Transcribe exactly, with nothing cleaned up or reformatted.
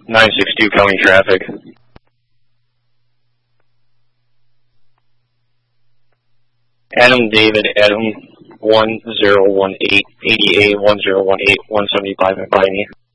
nine six two county traffic. Adam David Adam one zero one eight eighty-eight one zero one eight one seventy-five and by me.